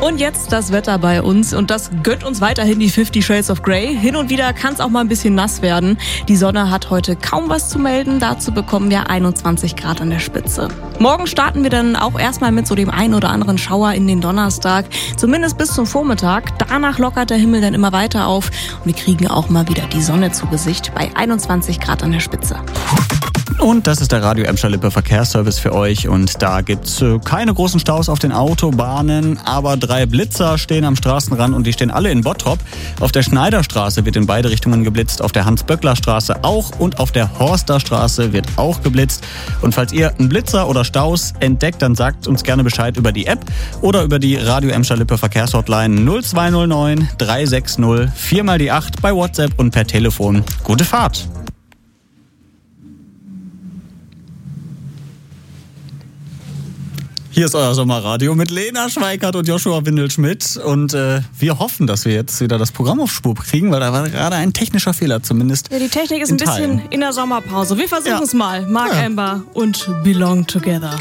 Und jetzt das Wetter bei uns und das gönnt uns weiterhin die 50 Shades of Grey. Hin und wieder kann es auch mal ein bisschen nass werden. Die Sonne hat heute kaum was zu melden. Dazu bekommen wir 21 Grad an der Spitze. Morgen starten wir dann auch erstmal mit so dem einen oder anderen Schauer in den Donnerstag. Zumindest bis zum Vormittag. Danach lockert der Himmel dann immer weiter auf. Und wir kriegen auch mal wieder die Sonne zu Gesicht bei 21 Grad an der Spitze. Und das ist der Radio Emscher-Lippe Verkehrsservice für euch. Und da gibt's keine großen Staus auf den Autobahnen, aber 3 Blitzer stehen am Straßenrand und die stehen alle in Bottrop. Auf der Schneiderstraße wird in beide Richtungen geblitzt, auf der Hans-Böckler-Straße auch und auf der Horsterstraße wird auch geblitzt. Und falls ihr einen Blitzer oder Staus entdeckt, dann sagt uns gerne Bescheid über die App oder über die Radio Emscher-Lippe Verkehrshotline 0209 360 4 mal die 8 bei WhatsApp und per Telefon. Gute Fahrt! Hier ist euer Sommerradio mit Lena Schweikart und Joshua Windelschmidt. Und wir hoffen, dass wir jetzt wieder das Programm auf Spur kriegen, weil da war gerade ein technischer Fehler zumindest. Ja, die Technik ist ein bisschen in der Sommerpause. Wir versuchen es mal. Mark Amber und Belong Together.